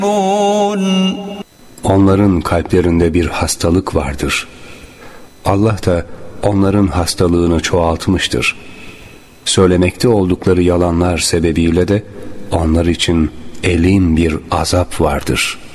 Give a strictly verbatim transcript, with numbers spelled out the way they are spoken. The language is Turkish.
Onların kalplerinde bir hastalık vardır. Allah da onların hastalığını çoğaltmıştır. Söylemekte oldukları yalanlar sebebiyle de onlar için elin bir azap vardır.